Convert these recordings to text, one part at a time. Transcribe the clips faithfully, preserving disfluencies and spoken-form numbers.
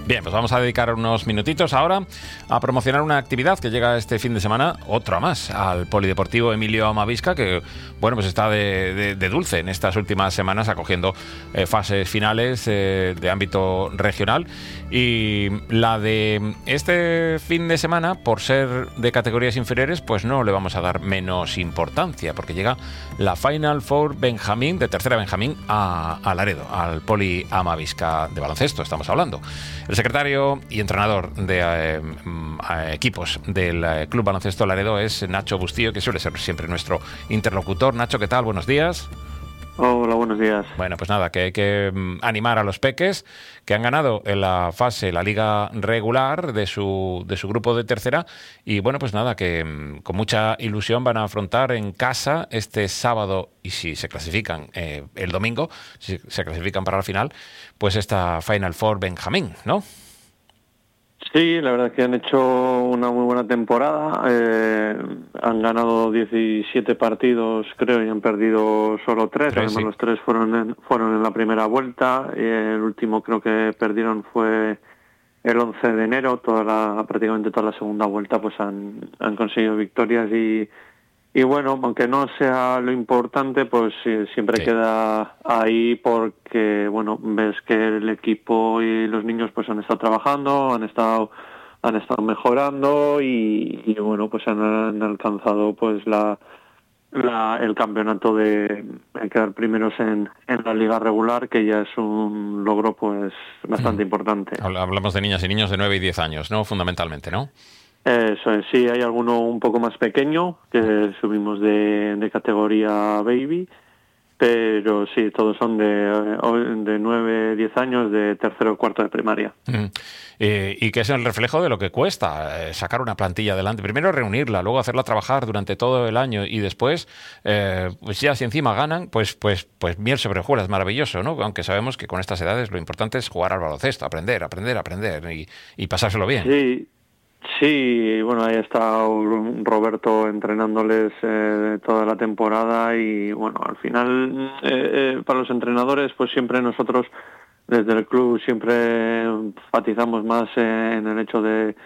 Bien, pues vamos a dedicar unos minutitos ahora a promocionar una actividad que llega este fin de semana, otra más, al Polideportivo Emilio Amavisca, que bueno, pues está de, de, de dulce en estas últimas semanas, acogiendo eh, fases finales eh, de ámbito regional. Y la de este fin de semana, por ser de categorías inferiores, pues no le vamos a dar menos importancia, porque llega la Final Four Benjamín, de tercera Benjamín, a, a Laredo, al Poli Amavisca de baloncesto, estamos hablando. El secretario y entrenador de eh, equipos del eh, Club Baloncesto Laredo es Nacho Bustillo, que suele ser siempre nuestro interlocutor. Nacho, ¿qué tal? Buenos días. Hola, buenos días. Bueno, pues nada, que hay que um, animar a los peques que han ganado en la fase, la liga regular de su, de su grupo de tercera, y bueno, pues nada, que um, con mucha ilusión van a afrontar en casa este sábado, y si se clasifican eh, el domingo, si se clasifican para la final, pues esta Final Four Benjamín, ¿no? Sí, la verdad es que han hecho una muy buena temporada. Eh, han ganado diecisiete partidos, creo, y han perdido solo tres. tres Además, sí. Los tres fueron en, fueron en la primera vuelta. El último creo que perdieron fue el once de enero. Toda la, prácticamente toda la segunda vuelta pues han, han conseguido victorias y Y bueno, aunque no sea lo importante, pues sí, siempre sí. queda ahí porque, bueno, ves que el equipo y los niños pues han estado trabajando, han estado han estado mejorando y, y bueno, pues han, han alcanzado pues la, la el campeonato de, de quedar primeros en, en la liga regular, que ya es un logro pues bastante mm. importante. Hablamos de niñas y niños de nueve y diez años, ¿no? Fundamentalmente, ¿no? Eso es, sí, hay alguno un poco más pequeño que subimos de, de categoría baby, pero sí, todos son de, de nueve, diez años, de tercero o cuarto de primaria. Mm. Eh, y que es el reflejo de lo que cuesta eh, sacar una plantilla adelante. Primero reunirla, luego hacerla trabajar durante todo el año y después, eh, pues ya si encima ganan, pues pues pues miel sobre hojuelas, maravilloso, ¿no? Aunque sabemos que con estas edades lo importante es jugar al baloncesto, aprender, aprender, aprender y, y pasárselo bien. Sí. Sí, bueno, ahí está Roberto entrenándoles eh, toda la temporada y bueno, al final eh, eh, para los entrenadores pues siempre nosotros desde el club siempre enfatizamos más eh, en el hecho de,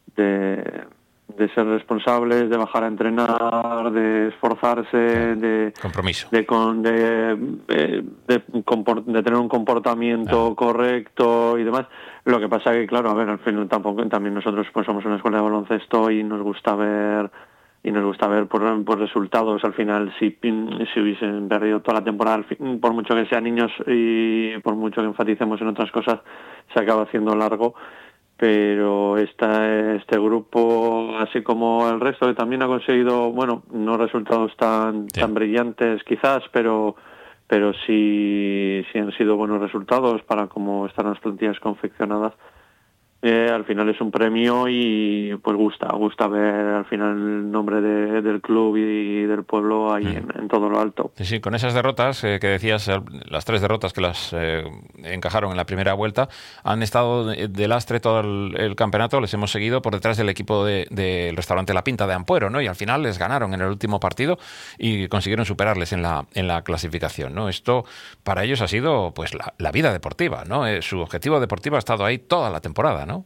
de de ser responsables, de bajar a entrenar, de esforzarse, de compromiso, de con, de, de, de, comport, de tener un comportamiento ah. correcto y demás. Lo que pasa que, claro, a ver, al final tampoco, también nosotros pues somos una escuela de baloncesto y nos gusta ver y nos gusta ver por, por resultados. Al final, si si hubiesen perdido toda la temporada, por mucho que sean niños y por mucho que enfaticemos en otras cosas, se acaba haciendo largo. Pero esta, este grupo, así como el resto, que también ha conseguido, bueno, no resultados tan sí. tan brillantes quizás, pero pero sí, sí han sido buenos resultados para cómo están las plantillas confeccionadas. Eh, al final es un premio y pues gusta, gusta ver al final el nombre de, del club y del pueblo ahí mm. en, en todo lo alto. Sí, sí, con esas derrotas eh, que decías, las tres derrotas que las eh, encajaron en la primera vuelta, han estado de, de lastre todo el, el campeonato, les hemos seguido por detrás del equipo del de, de restaurante La Pinta de Ampuero, ¿no? Y al final les ganaron en el último partido y consiguieron superarles en la en la clasificación, ¿no? Esto para ellos ha sido pues la, la vida deportiva, ¿no? Eh, su objetivo deportivo ha estado ahí toda la temporada, ¿no?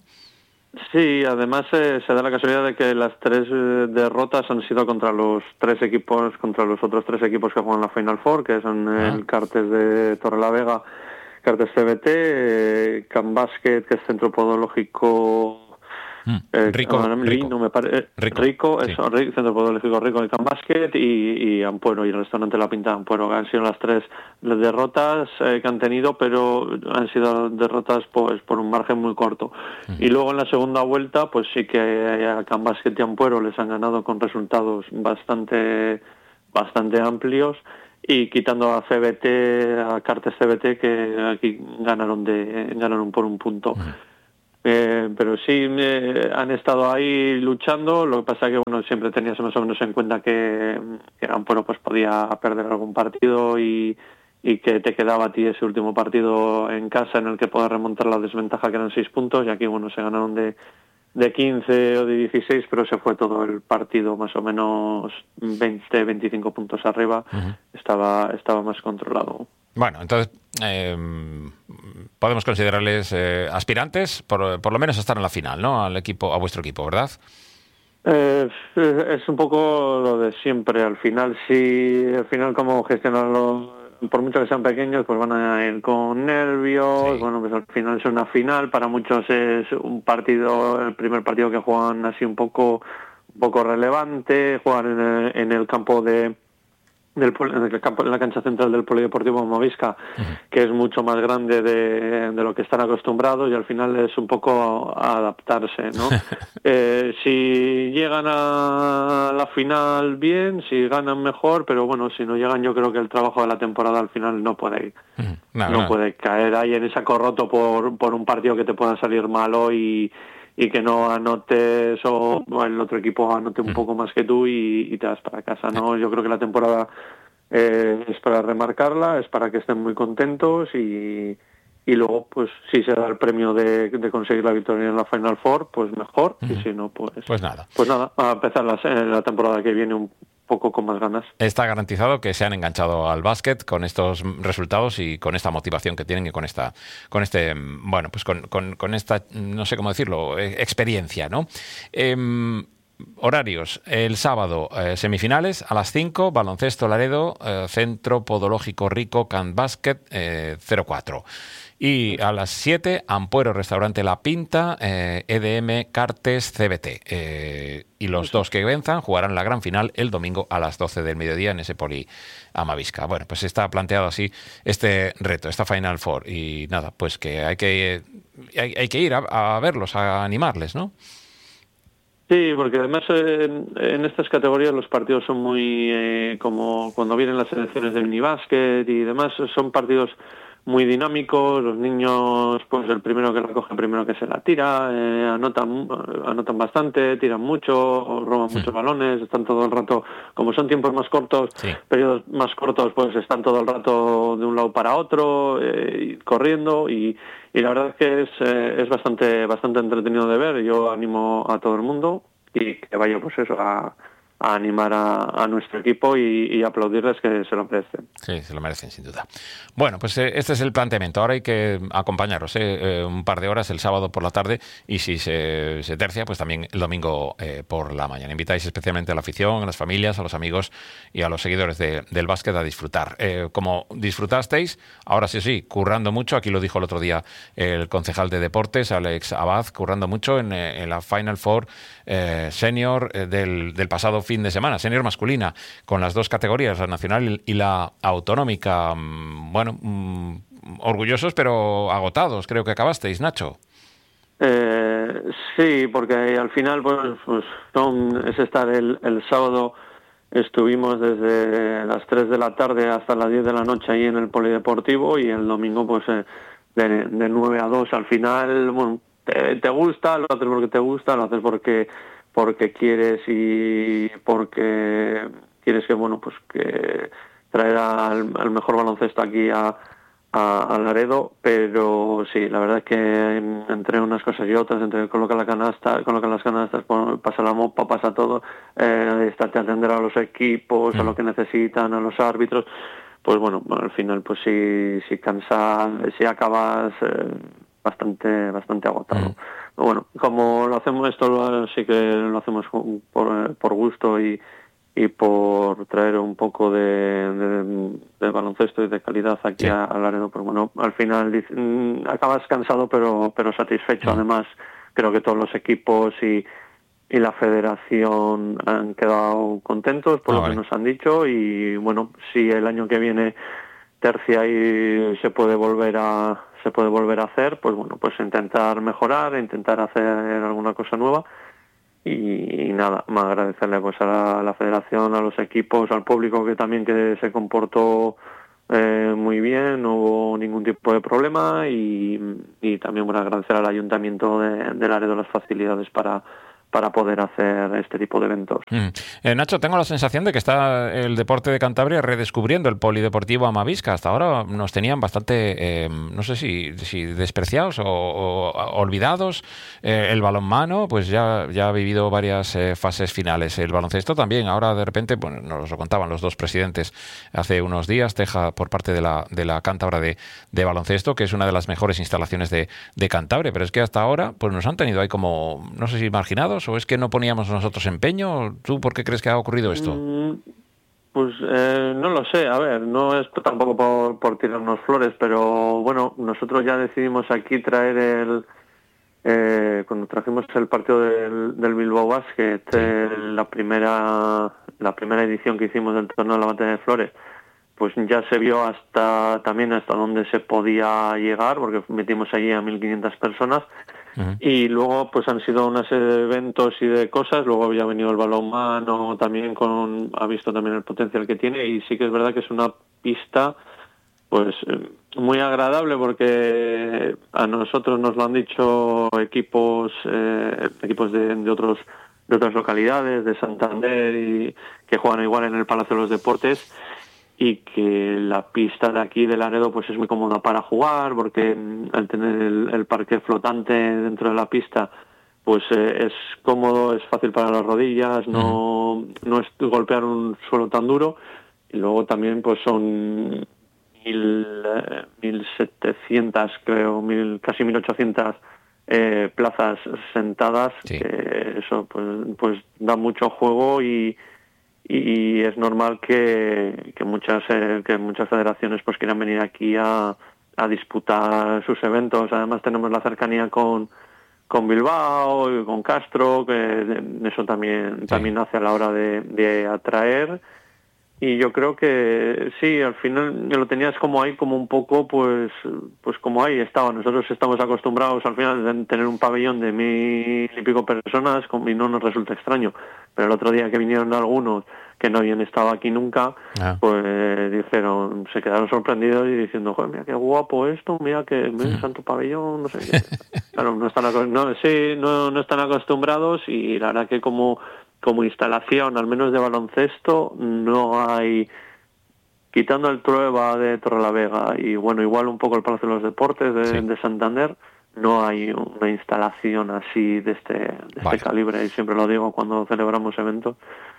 Sí, además eh, se da la casualidad de que las tres eh, derrotas han sido contra los tres equipos, contra los otros tres equipos que juegan la Final Four, que son ah. el Cartes de Torrelavega, Cartes C B T, eh, Can Basket, que es Centro Podológico Mm. Eh, rico, no, rico, no me pare... rico, rico sí. eso, rico, Centro Podológico Rico, el Can Basket y, y Ampuero, y el restaurante La Pinta de Ampuero. Han sido las tres las derrotas eh, que han tenido, pero han sido derrotas pues por un margen muy corto. Mm. Y luego en la segunda vuelta, pues sí que a Can Basket y Ampuero les han ganado con resultados bastante bastante amplios, y quitando a C B T, a Cartes C B T, que aquí ganaron de ganaron por un punto. Mm. Eh, pero sí eh, han estado ahí luchando. Lo que pasa es que bueno, siempre tenías más o menos en cuenta que, que Ampuero pues podía perder algún partido y, y que te quedaba a ti ese último partido en casa en el que poder remontar la desventaja, que eran seis puntos, y aquí bueno, se ganaron de de quince o de dieciséis, pero se fue todo el partido más o menos veinte, veinticinco puntos arriba. Uh-huh. estaba estaba más controlado. Bueno, entonces eh, podemos considerarles eh, aspirantes, por, por lo menos a estar en la final, ¿no? Al equipo, a vuestro equipo, ¿verdad? Eh, es un poco lo de siempre. Al final, sí, al final cómo gestionarlo, por mucho que sean pequeños, pues van a ir con nervios. Sí. Bueno, pues al final es una final. Para muchos es un partido, el primer partido que juegan así un poco, un poco relevante. Juegan en el, en el campo de del en el campo, en la cancha central del Polideportivo Movisca, uh-huh. que es mucho más grande de, de lo que están acostumbrados, y al final es un poco adaptarse, ¿no? eh, si llegan a la final bien, si ganan mejor, pero bueno, si no llegan, yo creo que el trabajo de la temporada al final no puede uh-huh. no, no, no puede caer ahí en saco roto por, por un partido que te pueda salir malo y y que no anotes o, o el otro equipo anote un poco más que tú y, y te vas para casa, ¿no? Yo creo que la temporada eh, es para remarcarla, es para que estén muy contentos y, y luego, pues, si se da el premio de, de conseguir la victoria en la Final Four, pues mejor, uh-huh. y si no, pues... Pues nada. Pues nada, a empezar la, la temporada que viene un poco con más ganas. Está garantizado que se han enganchado al básquet con estos resultados y con esta motivación que tienen y con esta, con este, bueno, pues con, con, con esta, no sé cómo decirlo, experiencia, ¿no? Eh, horarios, el sábado, eh, semifinales a las cinco, Baloncesto Laredo, eh, Centro Podológico Rico Can Basket, eh, cero cuatro. Y a las siete, Ampuero Restaurante La Pinta, eh, E D M Cartes C B T. Eh, y los dos que venzan jugarán la gran final el domingo a las doce del mediodía en ese Poli Amavisca. Bueno, pues está planteado así este reto, esta Final Four. Y nada, pues que hay que, hay, hay que ir a, a verlos, a animarles, ¿no? Sí, porque además eh, en estas categorías los partidos son muy, eh, como cuando vienen las selecciones de minibásquet y demás, son partidos muy dinámicos. Los niños, pues el primero que la coge, el primero que se la tira, eh, anotan anotan bastante, tiran mucho, roban sí. muchos balones, están todo el rato, como son tiempos más cortos, sí. periodos más cortos, pues están todo el rato de un lado para otro, eh, corriendo y, y la verdad es que es, eh, es bastante bastante entretenido de ver. Yo animo a todo el mundo y que vaya pues eso a a animar a, a nuestro equipo y, y aplaudirles, que se lo merecen. Sí, se lo merecen, sin duda. Bueno, pues eh, este es el planteamiento. Ahora hay que acompañaros eh, eh, un par de horas el sábado por la tarde y si se, se tercia, pues también el domingo eh, por la mañana. Invitáis especialmente a la afición, a las familias, a los amigos y a los seguidores de, del básquet a disfrutar. Eh, como disfrutasteis, ahora sí, sí, currando mucho. Aquí lo dijo el otro día el concejal de deportes, Alex Abad, currando mucho en, en la Final Four eh, senior eh, del, del pasado fin de semana, senior masculina, con las dos categorías, la nacional y la autonómica. Bueno, mmm, orgullosos pero agotados, creo que acabasteis, Nacho. Eh, sí, porque al final pues, pues son, es estar el, el sábado, estuvimos desde las tres de la tarde hasta las diez de la noche ahí en el Polideportivo, y el domingo pues eh, de, de nueve a dos. Al final, bueno, te, te gusta, lo haces porque te gusta, lo haces porque porque quieres y porque quieres que, bueno, pues que traer al, al mejor baloncesto aquí a, a, a Laredo, pero sí, la verdad es que entre unas cosas y otras, entre colocar la canasta, colocar las canastas, pasa la mopa, pasa todo, eh, estarte a atender a los equipos, mm. a lo que necesitan, a los árbitros, pues bueno, al final pues sí, sí cansa, sí acabas eh, bastante, bastante agotado. Mm. Bueno, como lo hacemos esto, sí que lo hacemos por, por gusto y, y por traer un poco de, de, de baloncesto y de calidad aquí sí. a, a Laredo, pero bueno, al final mmm, acabas cansado pero pero satisfecho. Mm. Además, creo que todos los equipos y, y la federación han quedado contentos por ah, lo vale. que nos han dicho, y bueno, si el año que viene tercia y se puede volver a se puede volver a hacer, pues bueno, pues intentar mejorar, intentar hacer alguna cosa nueva y, y nada, más agradecerle pues a la, a la federación, a los equipos, al público que también que se comportó eh, muy bien, no hubo ningún tipo de problema, y, y también bueno, agradecer al ayuntamiento de, de Laredo las facilidades para para poder hacer este tipo de eventos. Mm. Eh, Nacho, tengo la sensación de que está el deporte de Cantabria redescubriendo el polideportivo Amavisca. Hasta ahora nos tenían bastante, eh, no sé si, si despreciados o, o olvidados. Eh, el balonmano, pues ya, ya ha vivido varias eh, fases finales. El baloncesto también. Ahora de repente, bueno, nos lo contaban los dos presidentes hace unos días, Teja por parte de la, de la Cántabra de, de baloncesto, que es una de las mejores instalaciones de, de Cantabria. Pero es que hasta ahora pues nos han tenido ahí como, no sé si marginados, o es que no poníamos nosotros empeño. ¿Tú por qué crees que ha ocurrido esto? Mm, pues eh, no lo sé, a ver, no es tampoco por, por tirarnos flores, pero bueno, nosotros ya decidimos aquí traer el, eh, cuando trajimos el partido del, del Bilbao Basket, sí. eh, la primera la primera edición que hicimos del torneo de la Batalla de Flores, pues ya se vio hasta también hasta donde se podía llegar, porque metimos allí a mil quinientas personas. Uh-huh. Y luego pues han sido una serie de eventos y de cosas. Luego había venido el balonmano también, con ha visto también el potencial que tiene, y sí que es verdad que es una pista pues muy agradable, porque a nosotros nos lo han dicho equipos eh, equipos de, de otros de otras localidades de Santander, y que juegan igual en el Palacio de los Deportes, y que la pista de aquí de Laredo pues es muy cómoda para jugar, porque al tener el, el parque flotante dentro de la pista pues eh, es cómodo, es fácil para las rodillas, no, no es golpear un suelo tan duro. Y luego también pues son mil, eh, mil setecientas creo, mil, casi mil ochocientas eh, plazas sentadas, sí. que eso pues, pues da mucho juego, y y es normal que, que muchas eh, que muchas federaciones pues quieran venir aquí a, a disputar sus eventos. Además tenemos la cercanía con con Bilbao y con Castro, que eso también sí. también hace a la hora de, de atraer. Y yo creo que sí, al final lo tenías como ahí, como un poco, pues pues como ahí estaba. Nosotros estamos acostumbrados al final de tener un pabellón de mil y pico personas, y no nos resulta extraño. Pero el otro día que vinieron algunos que no habían estado aquí nunca, ah. pues dijeron, se quedaron sorprendidos y diciendo, joder, mira qué guapo esto, mira que mira, mm. santo pabellón, no sé qué. Claro, no están, no, sí, no, no están acostumbrados, y la verdad que como... como instalación, al menos de baloncesto, no hay, quitando el Trueba de Torrelavega y bueno, igual un poco el Palacio de los Deportes de, sí. de Santander, no hay una instalación así de este, de este calibre, y siempre lo digo cuando celebramos eventos.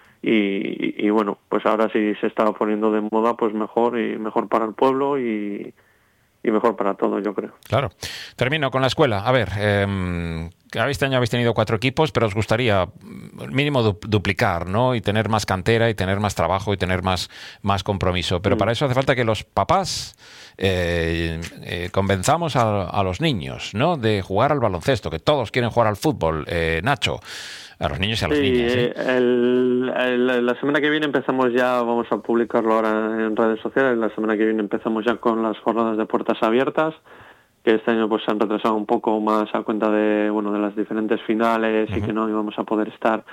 Y, y, y bueno, pues ahora sí se está poniendo de moda, pues mejor, y mejor para el pueblo y, y mejor para todo, yo creo. Claro. Termino con la escuela. A ver, eh, este año habéis tenido cuatro equipos, pero os gustaría mínimo du- duplicar, ¿no? Y tener más cantera, y tener más trabajo, y tener más, más compromiso. Pero mm. para eso hace falta que los papás eh, eh, convenzamos a, a los niños, ¿no? De jugar al baloncesto, que todos quieren jugar al fútbol. Eh, Nacho, a los niños y a las sí, niñas. ¿eh? El, el, la semana que viene empezamos ya, vamos a publicarlo ahora en redes sociales, la semana que viene empezamos ya con las jornadas de puertas abiertas, que este año pues se han retrasado un poco más a cuenta de bueno de las diferentes finales, uh-huh. y que no íbamos a poder estar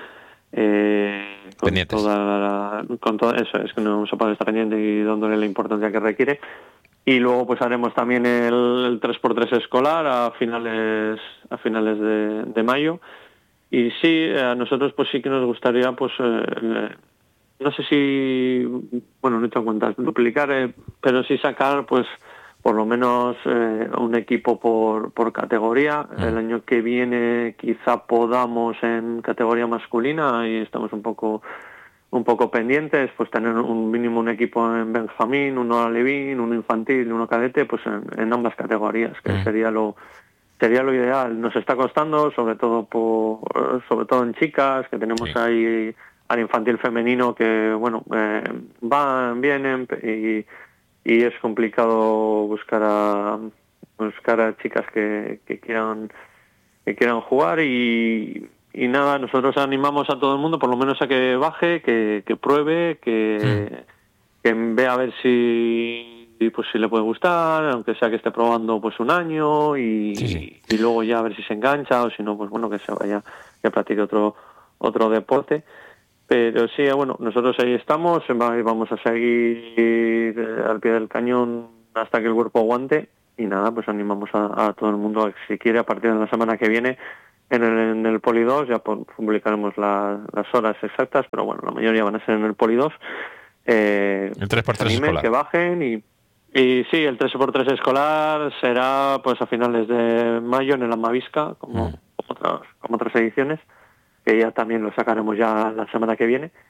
eh, con pendientes. toda la, con todo eso, es que no vamos a poder estar pendientes y dándole la importancia que requiere. Y luego pues haremos también el, el tres por tres escolar a finales a finales de, de mayo. Y sí, a nosotros pues sí que nos gustaría, pues eh, no sé si, bueno, no he hecho cuentas, duplicar, eh, pero sí sacar pues por lo menos eh, un equipo por, por categoría. Mm. El año que viene quizá podamos en categoría masculina, y estamos un poco un poco pendientes, pues tener un mínimo un equipo en Benjamín, uno alevín, uno infantil y uno cadete, pues en, en ambas categorías, que mm. sería lo sería lo ideal. Nos está costando, sobre todo por, sobre todo en chicas, que tenemos sí. ahí al infantil femenino que, bueno, eh, van, vienen, y, y es complicado buscar a buscar a chicas que, que quieran que quieran jugar, y, y nada, nosotros animamos a todo el mundo, por lo menos a que baje, que, que pruebe, que, mm. que vea a ver si y pues si le puede gustar, aunque sea que esté probando pues un año, y, sí, sí. y luego ya a ver si se engancha, o si no, pues bueno, que se vaya, que practique otro otro deporte. Pero sí, bueno, nosotros ahí estamos, vamos a seguir al pie del cañón hasta que el cuerpo aguante, y nada, pues animamos a, a todo el mundo a que si quiere, a partir de la semana que viene, en el, en el Poli dos, ya publicaremos la, las horas exactas, pero bueno, la mayoría van a ser en el Poli dos. Eh, el tres por tres animen, escolar. Que bajen y, y sí, el tres por tres escolar será pues a finales de mayo en el Amavisca, como, mm. como, otras, como otras ediciones, que ya también lo sacaremos ya la semana que viene.